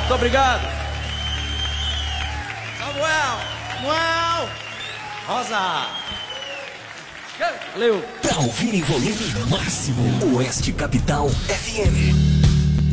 Muito obrigado. Samuel. Rosa. Valeu. Pra ouvir em volume máximo, Oeste Capital FM.